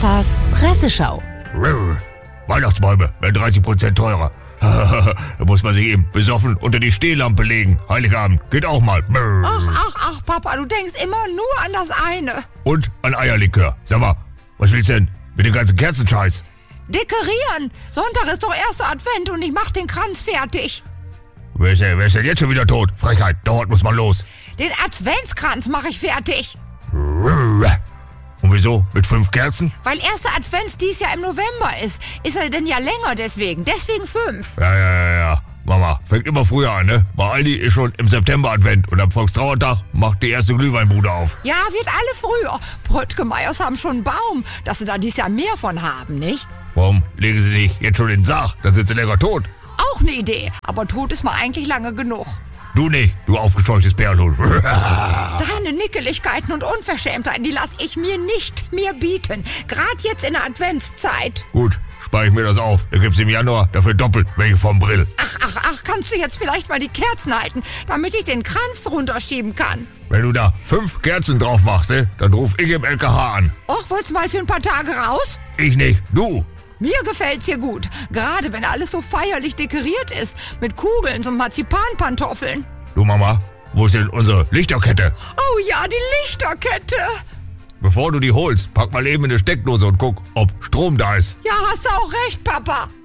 Papas Presseschau. Weihnachtsbäume werden 30% teurer. Da muss man sich eben besoffen unter die Stehlampe legen. Heiligabend geht auch mal. Ach, Papa, du denkst immer nur an das eine. Und an Eierlikör. Sag mal, was willst du denn mit dem ganzen Kerzenscheiß? Dekorieren. Sonntag ist doch erster Advent und ich mach den Kranz fertig. Wer ist denn jetzt schon wieder tot? Frechheit, dauert muss man los. Den Adventskranz mache ich fertig. Und wieso? Mit 5 Kerzen? Weil erster Advent dies Jahr im November ist. Ist er denn ja länger deswegen. Deswegen 5. Ja. Mama, fängt immer früher an, ne? Bei Aldi ist schon im September Advent und am Volkstrauertag macht die erste Glühweinbude auf. Ja, wird alle früher. Brötgemeiers haben schon einen Baum, dass sie da dies Jahr mehr von haben, nicht? Warum legen sie nicht jetzt schon in den Sarg? Dann sind sie länger tot. Auch eine Idee, aber tot ist man eigentlich lange genug. Du nicht, du aufgescheuchtes Bärenhuhn. Deine Nickeligkeiten und Unverschämtheiten, die lasse ich mir nicht mehr bieten. Gerade jetzt in der Adventszeit. Gut, spare ich mir das auf. Da gibt's im Januar dafür doppelt welche vom Brill. Ach, kannst du jetzt vielleicht mal die Kerzen halten, damit ich den Kranz drunter schieben kann? Wenn du da 5 Kerzen drauf machst, ne, dann ruf ich im LKH an. Och, wollt's mal für ein paar Tage raus? Ich nicht, du. Mir gefällt's hier gut. Gerade wenn alles so feierlich dekoriert ist. Mit Kugeln und Marzipanpantoffeln. Du Mama, wo ist denn unsere Lichterkette? Oh ja, die Lichterkette. Bevor du die holst, pack mal eben in eine Steckdose und guck, ob Strom da ist. Ja, hast du auch recht, Papa.